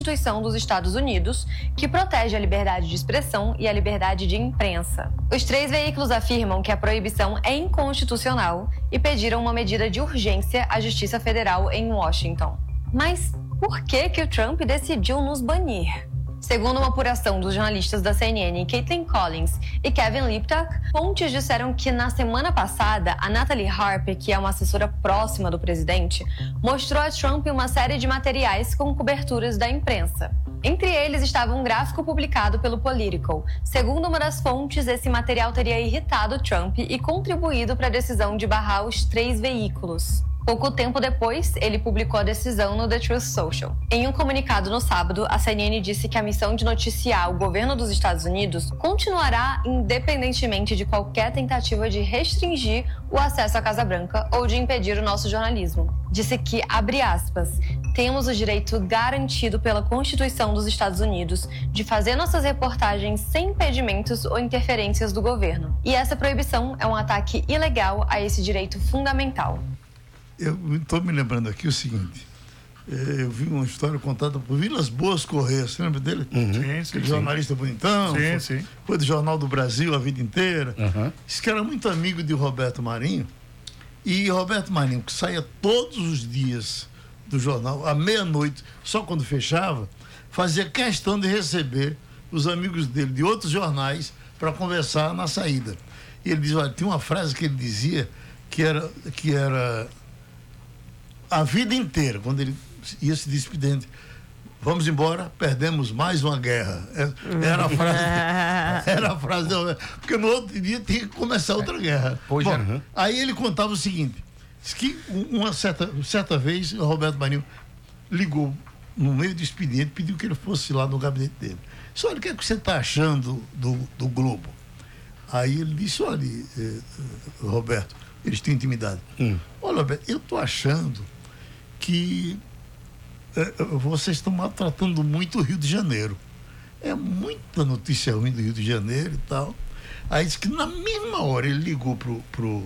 Constituição dos Estados Unidos, que protege a liberdade de expressão e a liberdade de imprensa. Os 3 veículos afirmam que a proibição é inconstitucional e pediram uma medida de urgência à Justiça Federal em Washington. Mas por que o Trump decidiu nos banir? Segundo uma apuração dos jornalistas da CNN, Caitlin Collins e Kevin Liptak, fontes disseram que na semana passada, a Natalie Harper, que é uma assessora próxima do presidente, mostrou a Trump uma série de materiais com coberturas da imprensa. Entre eles estava um gráfico publicado pelo Politico. Segundo uma das fontes, esse material teria irritado Trump e contribuído para a decisão de barrar os 3 veículos. Pouco tempo depois, ele publicou a decisão no The Truth Social. Em um comunicado no sábado, a CNN disse que a missão de noticiar o governo dos Estados Unidos continuará independentemente de qualquer tentativa de restringir o acesso à Casa Branca ou de impedir o nosso jornalismo. Disse que, abre aspas, temos o direito garantido pela Constituição dos Estados Unidos de fazer nossas reportagens sem impedimentos ou interferências do governo. E essa proibição é um ataque ilegal a esse direito fundamental. Eu estou me lembrando aqui o seguinte, eu vi uma história contada por Vilas Boas Correia, você lembra dele? Sim. Jornalista bonitão, foi do Jornal do Brasil a vida inteira, disse que era muito amigo de Roberto Marinho, e Roberto Marinho, que saía todos os dias do jornal, à meia-noite, só quando fechava, fazia questão de receber os amigos dele de outros jornais para conversar na saída. E ele diz, olha, tinha uma frase que ele dizia que era a vida inteira, quando ele ia se despedindo, vamos embora, perdemos mais uma guerra. Era a frase, porque no outro dia tinha que começar outra guerra. Bom, aí ele contava o seguinte, diz que uma certa vez o Roberto Marinho ligou no meio do expediente, pediu que ele fosse lá no gabinete dele. Disse, olha, o que é que você está achando do Globo? Aí ele disse, olha, Roberto, eles têm intimidade. Olha, Roberto, eu estou achando que vocês estão maltratando muito o Rio de Janeiro. É muita notícia ruim do Rio de Janeiro e tal. Aí disse que na mesma hora ele ligou pro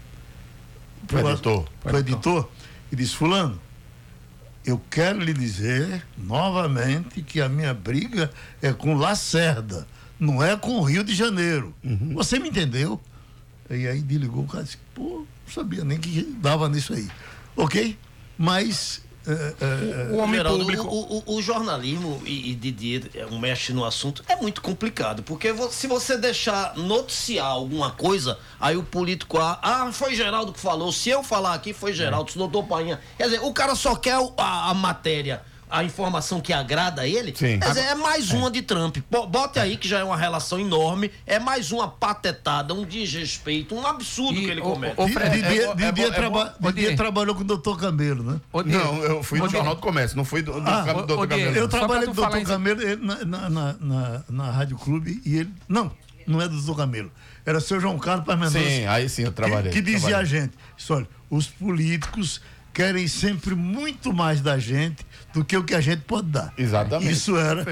editor e disse, fulano, eu quero lhe dizer novamente que a minha briga é com Lacerda, não é com o Rio de Janeiro. Você me entendeu? E aí desligou, o cara disse, pô, não sabia nem que dava nisso aí. Ok? Mas o homem público, o jornalismo, e Didier mexe no assunto, é muito complicado, porque se você deixar noticiar alguma coisa, aí o político foi Geraldo que falou, se eu falar aqui foi Geraldo, se o doutor Painha, quer dizer, o cara só quer a matéria, a informação que agrada a ele. Quer dizer, é mais uma de Trump. Bote aí que já é uma relação enorme, é mais uma patetada, um desrespeito, um absurdo que ele comete. Didier trabalhou com o doutor Camelo, né? Não, eu fui do Jornal do Comércio, não fui do doutor Camelo. Eu trabalhei com o doutor Camelo na Rádio Clube e ele... Não é do doutor Camelo. Era o seu João Carlos Parmenoso. Sim, aí sim eu trabalhei. Que dizia a gente, olha, os políticos querem sempre muito mais da gente do que o que a gente pode dar. Exatamente. Isso era.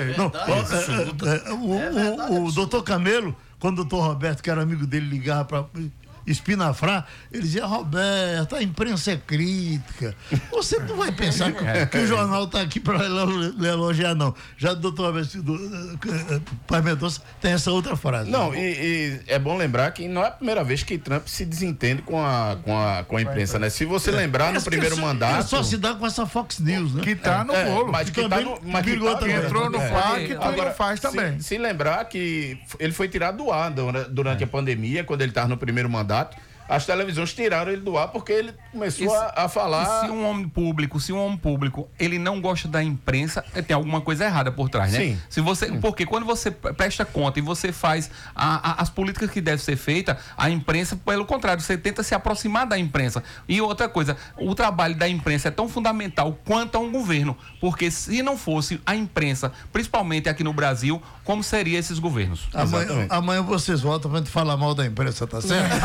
O doutor Camelo, quando o doutor Roberto, que era amigo dele, ligava para espinafrar, ele dizia, Roberto, a imprensa é crítica. Você não vai pensar que o jornal está aqui para lhe elogiar, não. Já o doutor Roberto Paz Mendonça tem essa outra frase. Não, e é bom lembrar que não é a primeira vez que Trump se desentende com a imprensa, né? Se você lembrar, no primeiro mandato... Só se dá com essa Fox News, né? Que tá no bolo. Mas que também, entrou no parque, agora faz também. Se lembrar que ele foi tirado do ar durante a pandemia, quando ele estava no primeiro mandato, as televisões tiraram ele do ar porque ele começou a falar. Se um homem público, ele não gosta da imprensa, tem alguma coisa errada por trás, né? Sim. Porque quando você presta conta e você faz as políticas que devem ser feitas, a imprensa, pelo contrário, você tenta se aproximar da imprensa. E outra coisa, o trabalho da imprensa é tão fundamental quanto a um governo, porque se não fosse a imprensa, principalmente aqui no Brasil, como seriam esses governos? Amanhã vocês voltam pra gente falar mal da imprensa, tá certo?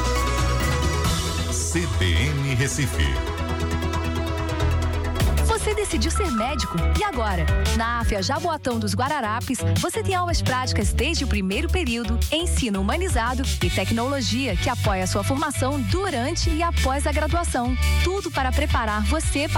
CBN Recife. Você decidiu ser médico. E agora? Na AFIA Jaboatão dos Guararapes, você tem aulas práticas desde o primeiro período, ensino humanizado e tecnologia que apoia a sua formação durante e após a graduação. Tudo para preparar você para